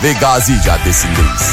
ve Gazi Caddesi'ndeyiz.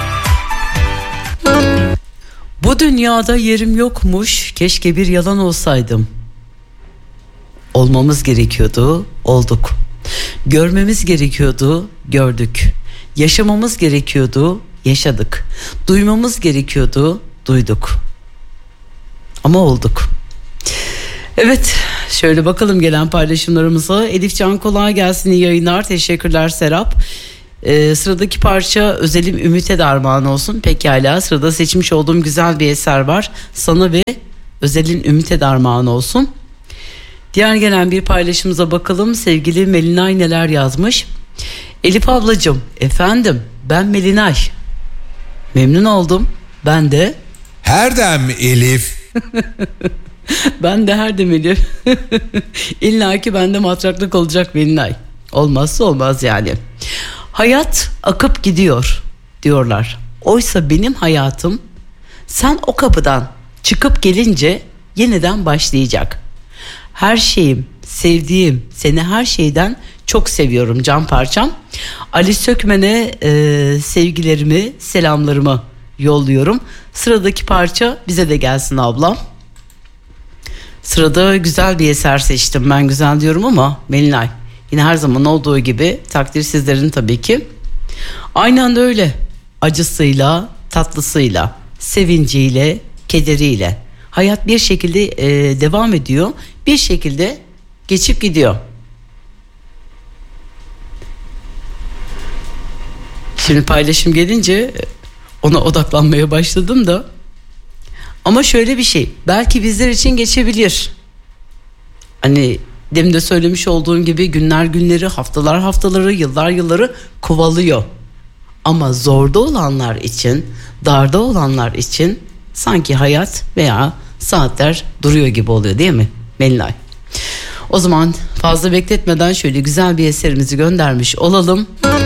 Bu dünyada yerim yokmuş, keşke bir yalan olsaydım. Olmamız gerekiyordu, olduk. Görmemiz gerekiyordu, gördük. Yaşamamız gerekiyordu, yaşadık. Duymamız gerekiyordu, duyduk. Ama olduk. Evet, şöyle bakalım gelen paylaşımlarımıza. Elif Can kolay gelsin, iyi yayınlar. Teşekkürler Serap. Sıradaki parça Özelim Ümit'e de armağan olsun. Pekala, sırada seçmiş olduğum güzel bir eser var. Sana ve Özel'in Ümit'e de armağan olsun. Diğer gelen bir paylaşımıza bakalım. Sevgili Melinay neler yazmış? Elif ablacığım, efendim ben Melinay. Memnun oldum. Ben de. Herdem Elif. Ben de her demeli. İlla ki bende matraklık olacak Melinay. Olmazsa olmaz yani. Hayat akıp gidiyor diyorlar. Oysa benim hayatım sen o kapıdan çıkıp gelince yeniden başlayacak. Her şeyim, sevdiğim, seni her şeyden çok seviyorum can parçam. Ali Sökmen'e sevgilerimi, selamlarımı yolluyorum. Sıradaki parça bize de gelsin ablam. Sırada güzel bir eser seçtim. Ben güzel diyorum ama Melinay, yine her zaman olduğu gibi takdir sizlerin tabii ki. Aynı anda öyle. Acısıyla, tatlısıyla, sevinciyle, kederiyle. Hayat bir şekilde devam ediyor. Bir şekilde geçip gidiyor. Şimdi paylaşım gelince ona odaklanmaya başladım da. Ama şöyle bir şey, belki bizler için geçebilir. Hani demin de söylemiş olduğum gibi günler günleri, haftalar haftaları, yıllar yılları kovalıyor. Ama zorda olanlar için, darda olanlar için sanki hayat veya saatler duruyor gibi oluyor, değil mi Melinay? O zaman fazla bekletmeden şöyle güzel bir eserimizi göndermiş olalım.